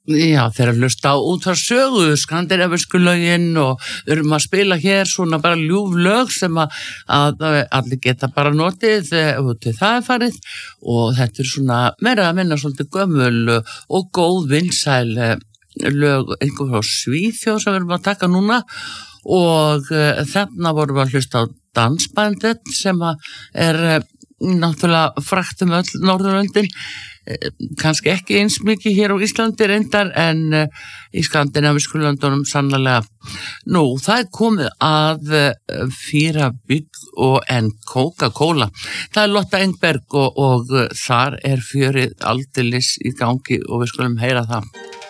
Já, þeir að hlusta á útvarpssögu, skandinavísku lögin og að spila hér svona bara ljúf lög sem að allir geta bara notið út í það er farið og þetta er svona meira að minna svolítið gömul og góð vinsæl lög einhver frá Svíþjóð sem við erum að taka núna og þarna vorum við að hlusta á dansbandið sem er náttúrulega frægt öll Norðurlöndin kannski ekki eins mikið hér á Íslandi reyndar en í skandinavísku löndunum sannlega. Nú, það er komið að Fira Bygg og en Coca-Cola. Það er Lotta Engberg og þar er fjörið aldeilis í gangi og við skulum heyra það.